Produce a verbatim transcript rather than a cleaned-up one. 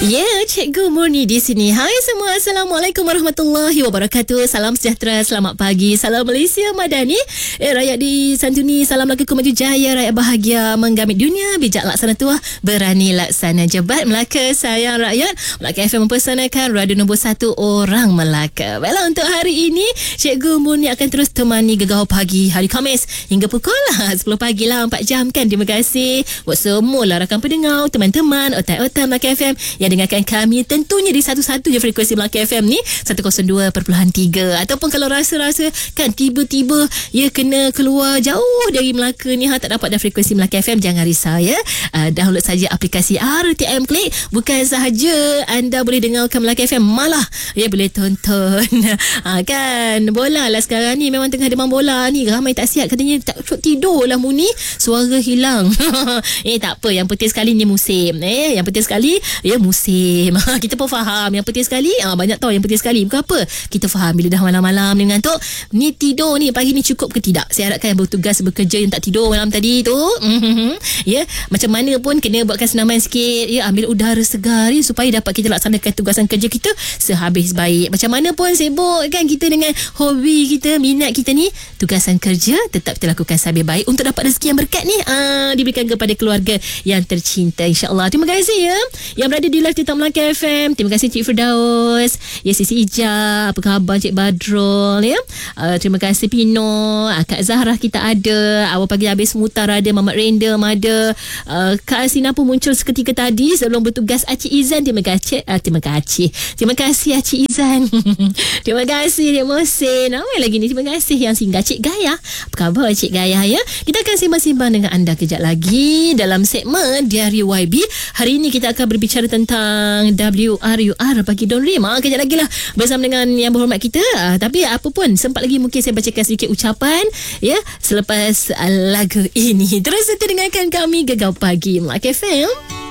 Ya, yeah, Cikgu Murni di sini. Hai semua, Assalamualaikum warahmatullahi wabarakatuh. Salam sejahtera, selamat pagi. Salam Malaysia Madani. Eh, rakyat disantuni, salam lagi ke maju jaya. Rakyat bahagia menggamit dunia, bijak laksana tua, berani laksana jebat. Melaka sayang rakyat. Melaka F M mempersanakan radio nombor satu orang Melaka. Baiklah, untuk hari ini Cikgu Murni akan terus temani Gegar Pagi hari Khamis hingga pukul sepuluh pagi lah, empat jam kan. Terima kasih buat semua lah rakan pendengar, teman-teman otak-otak Melaka F M yang dengarkan kami tentunya di satu-satunya frekuensi Melaka F M ni seratus dua perpuluhan tiga. Ataupun kalau rasa-rasa kan tiba-tiba ya kena keluar jauh dari Melaka ni, ha, tak dapat dah frekuensi Melaka F M, jangan risau ya. Uh, download saja aplikasi R T M Klik. Bukan sahaja anda boleh dengarkan Melaka F M, malah ya boleh tonton ha, kan bola lah sekarang ni. Memang tengah demam bola ni, ramai tak sihat katanya, tak tidur lah Muni, suara hilang. Eh tak apa, yang penting sekali ni musim. Eh yang penting sekali ya musim. Kita pun faham yang penting sekali, ah, banyak tahu yang penting sekali. Bukan apa, kita faham bila dah malam-malam ni mengantuk, ni tidur ni pagi ni cukup ke tidak. Saya harapkan yang bertugas bekerja yang tak tidur malam tadi tu, mm-hmm, ya macam mana pun kena buatkan senaman sikit, ya ambil udara segar ya, supaya dapat kita laksanakan tugasan kerja kita sehabis baik. Macam mana pun sibuk kan kita dengan hobi kita, minat kita ni, tugasan kerja tetap kita lakukan sehabis baik untuk dapat rezeki yang berkat ni, ah, diberikan kepada keluarga yang tercinta, insya-Allah. Terima kasih ya yang berada di live tentang Melaka F M. Terima kasih Cik Firdaus, ya Sisi Ija, apa khabar Cik Badrul ya. Uh, terima kasih Pino, uh, Kak Zahra kita ada, awal pagi habis mutar ada, Mamat Random ada, uh, Kak Asina pun muncul seketika tadi sebelum bertugas. Acik Izan, terima kasih. Uh, terima kasih. Terima kasih Acik Izan. Terima kasih Cik Mohsin. Ramai lagi ni terima kasih yang singgah. Cik Gaya, apa khabar Cik Gaya ya. Kita akan simbang-simbang dengan anda kejap lagi dalam segmen Diari Y B. Hari ini kita akan berbicara tentang W R U R bagi Don Rim. Ha, kejap lagi lah bersama dengan yang berhormat kita. Ha, tapi apa pun, sempat lagi mungkin saya bacakan sedikit ucapan ya selepas uh, lagu ini. Terus dengarkan kami Gegar Pagi Melaka F M.